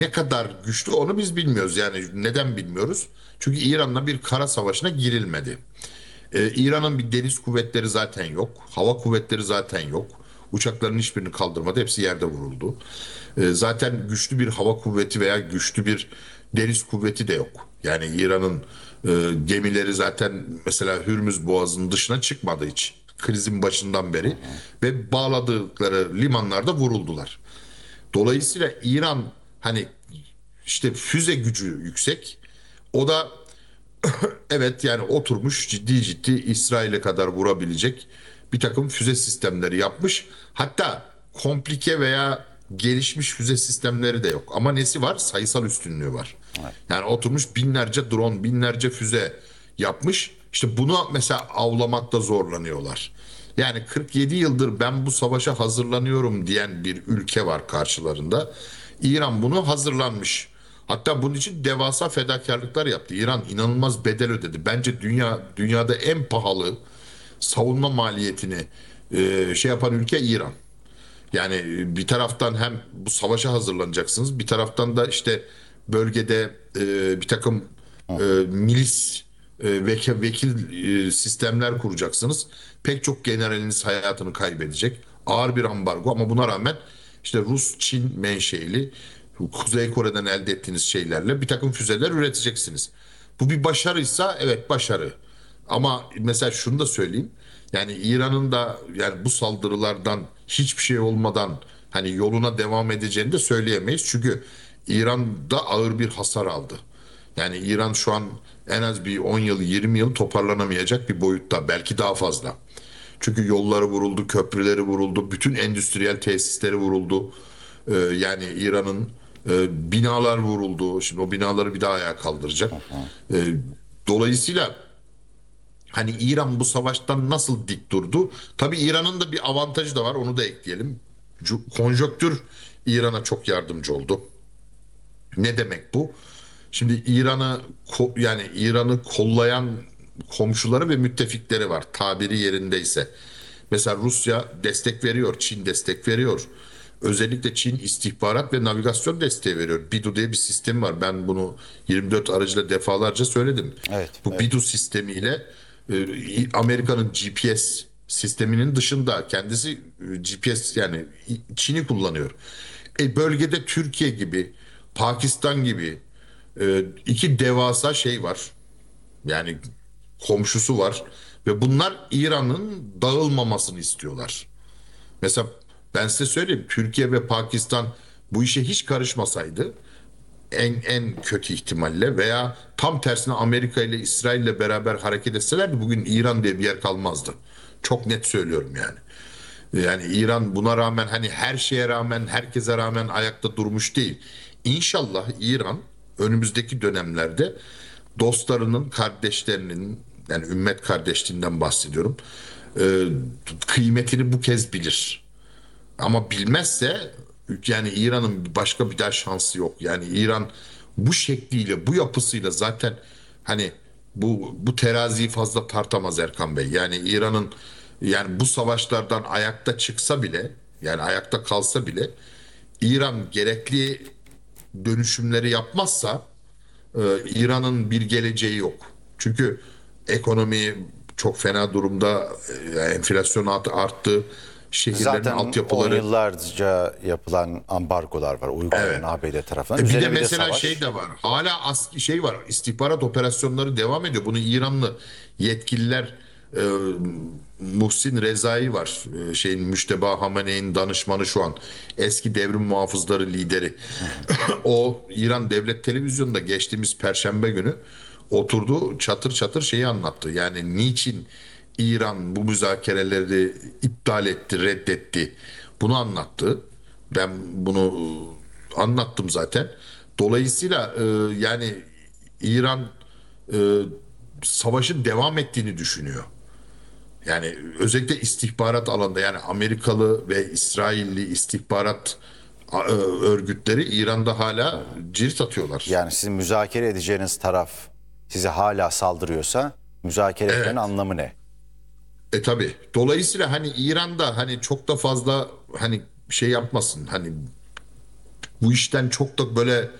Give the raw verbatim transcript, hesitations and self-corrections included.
ne kadar güçlü onu biz bilmiyoruz. Yani neden bilmiyoruz? Çünkü İran'la bir kara savaşına girilmedi. Ee, İran'ın bir deniz kuvvetleri zaten yok. Hava kuvvetleri zaten yok. Uçakların hiçbirini kaldırmadı. Hepsi yerde vuruldu. Ee, zaten güçlü bir hava kuvveti veya güçlü bir deniz kuvveti de yok. Yani İran'ın e, gemileri zaten mesela Hürmüz Boğazı'nın dışına çıkmadı hiç. Krizin başından beri ve bağladıkları limanlarda vuruldular. Dolayısıyla İran hani işte füze gücü yüksek. O da evet yani oturmuş ciddi ciddi İsrail'e kadar vurabilecek bir takım füze sistemleri yapmış. Hatta komplike veya gelişmiş füze sistemleri de yok. Ama nesi var? Sayısal üstünlüğü var. Evet. Yani oturmuş binlerce drone, binlerce füze yapmış. İşte bunu mesela avlamakta zorlanıyorlar. Yani kırk yedi yıldır ben bu savaşa hazırlanıyorum diyen bir ülke var karşılarında. İran bunu hazırlanmış. Hatta bunun için devasa fedakarlıklar yaptı. İran inanılmaz bedel ödedi. Bence dünya dünyada en pahalı savunma maliyetini e, şey yapan ülke İran. Yani e, bir taraftan hem bu savaşa hazırlanacaksınız, bir taraftan da işte bölgede e, bir takım e, milis e, vekil, vekil e, sistemler kuracaksınız. Pek çok generaliniz hayatını kaybedecek. Ağır bir ambargo ama buna rağmen işte Rus, Çin menşeli Kuzey Kore'den elde ettiğiniz şeylerle bir takım füzeler üreteceksiniz. Bu bir başarıysa evet başarı. Ama mesela şunu da söyleyeyim. Yani İran'ın da yani bu saldırılardan hiçbir şey olmadan hani yoluna devam edeceğini de söyleyemeyiz. Çünkü İran'da ağır bir hasar aldı. Yani İran şu an en az bir on yıl yirmi yıl toparlanamayacak bir boyutta, belki daha fazla. Çünkü yolları vuruldu, köprüleri vuruldu, bütün endüstriyel tesisleri vuruldu. Ee, yani İran'ın e, binalar vuruldu. Şimdi o binaları bir daha ayağa kaldıracak. Ee, dolayısıyla hani İran bu savaştan nasıl dik durdu? Tabii İran'ın da bir avantajı da var, onu da ekleyelim. Cu- Konjonktür İran'a çok yardımcı oldu. Ne demek bu? Şimdi İran'ı ko- yani İran'ı kollayan komşuları ve müttefikleri var. Tabiri yerindeyse. Mesela Rusya destek veriyor, Çin destek veriyor. Özellikle Çin istihbarat ve navigasyon desteği veriyor. BIDU diye bir sistem var. Ben bunu yirmi dört aracıyla defalarca söyledim. Evet, Bu evet. BIDU sistemiyle e, Amerika'nın G P S sisteminin dışında kendisi e, G P S yani Çin'i kullanıyor. E, bölgede Türkiye gibi, Pakistan gibi e, iki devasa şey var. Yani komşusu var ve bunlar İran'ın dağılmamasını istiyorlar. Mesela ben size söyleyeyim, Türkiye ve Pakistan bu işe hiç karışmasaydı en en kötü ihtimalle veya tam tersine Amerika ile İsrail ile beraber hareket etselerdi bugün İran diye bir yer kalmazdı. Çok net söylüyorum yani. Yani İran buna rağmen hani her şeye rağmen herkese rağmen ayakta durmuş değil. İnşallah İran önümüzdeki dönemlerde dostlarının, kardeşlerinin yani ümmet kardeşliğinden bahsediyorum. e, kıymetini bu kez bilir. Ama bilmezse yani İran'ın başka bir daha şansı yok. Yani İran bu şekliyle, bu yapısıyla zaten hani bu bu teraziyi fazla tartamaz Erkan Bey. Yani İran'ın yani bu savaşlardan ayakta çıksa bile yani ayakta kalsa bile İran gerekli dönüşümleri yapmazsa e, İran'ın bir geleceği yok. Çünkü ekonomi çok fena durumda, e, enflasyon art- arttı, şehirlerin Zaten on altyapıları. yıllarca yapılan ambargolar var uygulanan Evet. A B D tarafından. E bir de Üzerine bir de mesela şey savaş. de var. Hala as şey var. İstihbarat operasyonları devam ediyor. Bunu İranlı yetkililer e, Muhsin Rezai var. E, şeyin Müşteba Hamene'nin danışmanı şu an. Eski devrim muhafızları lideri. Hı hı. O İran Devlet Televizyonu'nda geçtiğimiz Perşembe günü oturdu çatır çatır şeyi anlattı. Yani niçin İran bu müzakereleri iptal etti, reddetti. Bunu anlattı. Ben bunu e, anlattım zaten. Dolayısıyla e, yani İran e, savaşın devam ettiğini düşünüyor. Yani özellikle istihbarat alanında yani Amerikalı ve İsrailli istihbarat a- e, örgütleri İran'da hala cirit atıyorlar. Yani sizin müzakere edeceğiniz taraf size hala saldırıyorsa müzakere etmenin Evet. anlamı ne? E tabi. Dolayısıyla hani İran'da hani çok da fazla hani şey yapmasın. Hani bu işten çok da böyle